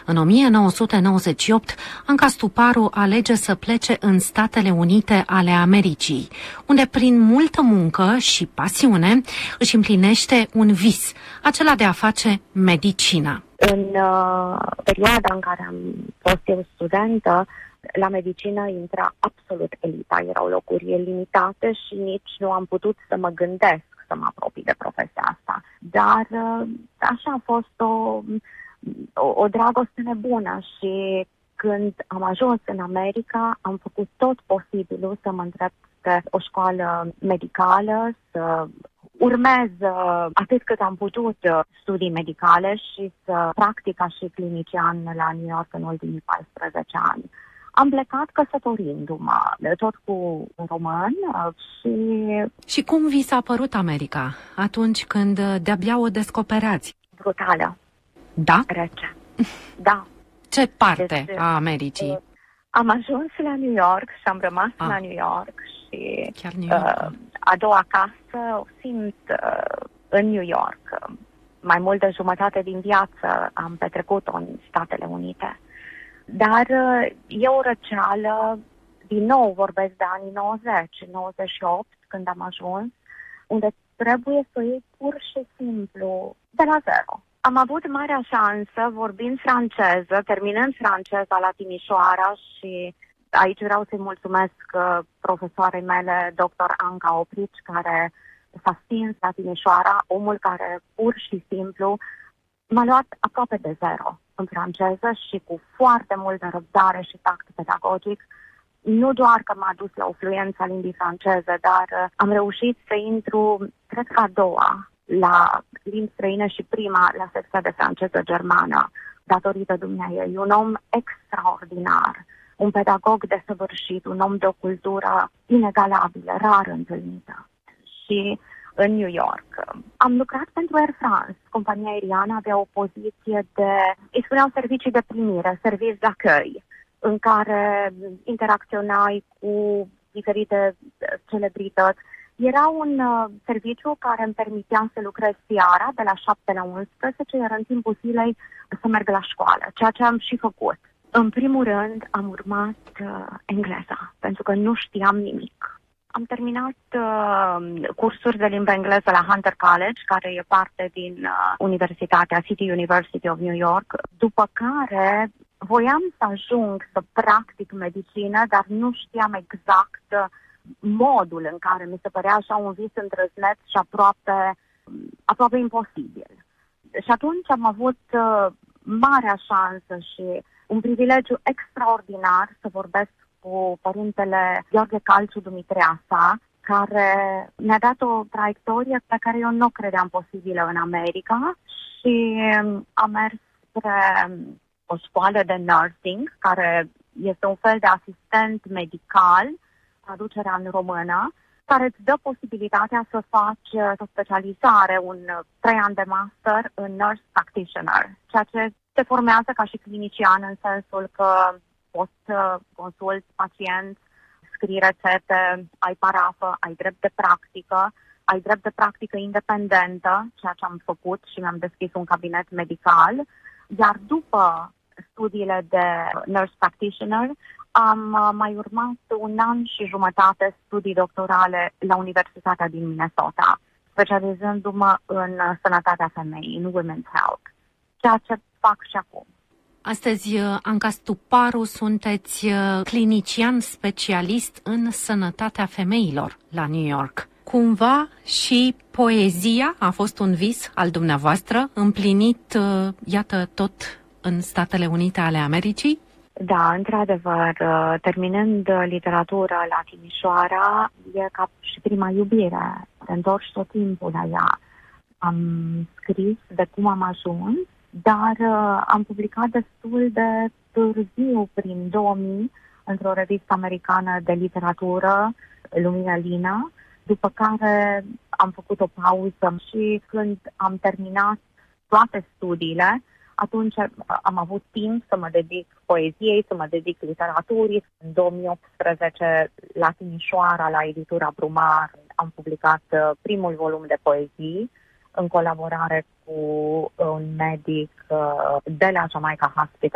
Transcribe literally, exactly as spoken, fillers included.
În o mie nouă sute nouăzeci și opt, Anca Stuparu alege să plece în Statele Unite ale Americii, unde prin multă muncă și pasiune își împlinește un vis, acela de a face medicină. În uh, perioada în care am fost eu studentă, la medicină intra absolut elita, erau locuri limitate și nici nu am putut să mă gândesc să mă apropii de profesia asta. Dar uh, așa a fost o, o, o dragoste nebună și când am ajuns în America, am făcut tot posibilul să mă îndrept pe o școală medicală, să urmez atât cât am putut studii medicale și să practic ca și clinician la New York în ultimii paisprezece ani. Am plecat căsătorindu-mă, tot cu român și... Și cum vi s-a părut America atunci când de-abia o descoperați? Brutală. Da? Rece. Da. Ce parte deci, a Americii? Am ajuns la New York și am rămas ah. la New York și Chiar New York. Uh, a doua casă o simt uh, în New York. Mai mult de jumătate din viață am petrecut-o în Statele Unite. Dar uh, e o răceală, din nou vorbesc de anii nouăzeci, nouăzeci și opt, când am ajuns, unde trebuie să iei pur și simplu de la zero. Am avut marea șansă, vorbind franceză, terminând franceza la Timișoara și aici vreau să-i mulțumesc profesoarei mele, doctor Anca Oprici, care s-a stins la Timișoara, omul care pur și simplu m-a luat aproape de zero în franceză și cu foarte multă răbdare și tact pedagogic. Nu doar că m-a dus la o fluență a limbii franceze, dar am reușit să intru, cred că a doua, la limbi străine și prima la secția de franceză-germană, datorită dumneaei. Un om extraordinar, un pedagog desăvârșit, un om de o cultură inegalabilă, rar întâlnită. Și în New York am lucrat pentru Air France. Compania aeriană avea o poziție de, îi spuneau servicii de primire, servici d'accueil, în care interacționai cu diferite celebrități. Era un uh, serviciu care îmi permitea să lucrez seara de la șapte la unsprezece, iar în timpul zilei să merg la școală, ceea ce am și făcut. În primul rând am urmat uh, engleza, pentru că nu știam nimic. Am terminat uh, cursuri de limbă engleză la Hunter College, care e parte din uh, Universitatea City University of New York, după care voiam să ajung să practic medicină, dar nu știam exact uh, modul în care mi se părea așa un vis îndrăzneț și aproape, aproape imposibil. Și atunci am avut uh, marea șansă și un privilegiu extraordinar să vorbesc cu părintele Gheorghe Calciu Dumitreasa, care mi-a dat o traiectorie pe care eu nu credeam posibilă în America și am mers spre o școală de nursing, care este un fel de asistent medical, traducerea în română, care îți dă posibilitatea să faci o specializare, un trei ani de master în nurse practitioner, ceea ce te formează ca și clinician în sensul că poți să consulți pacienți, scrii rețete, ai parafă, ai drept de practică, ai drept de practică independentă, ceea ce am făcut și mi-am deschis un cabinet medical, iar după studiile de nurse practitioner am mai urmat un an și jumătate studii doctorale la Universitatea din Minnesota, specializându-mă în sănătatea femeii, în women's health, ceea ce fac și acum. Astăzi, Anca Stuparu, sunteți clinician specialist în sănătatea femeilor la New York. Cumva și poezia a fost un vis al dumneavoastră, împlinit, iată, tot în Statele Unite ale Americii? Da, într-adevăr, terminând literatura la Timișoara, e ca și prima iubire. Te întorci tot timpul la ea. Am scris de cum am ajuns, dar uh, am publicat destul de târziu, prin două mii, într-o revistă americană de literatură, Lumina Lina, după care am făcut o pauză și când am terminat toate studiile, atunci am avut timp să mă dedic poeziei, să mă dedic literaturii. În două mii optsprezece, la Timișoara, la editura Brumar, am publicat primul volum de poezii, în colaborare cu un medic de la Jamaica Hospital.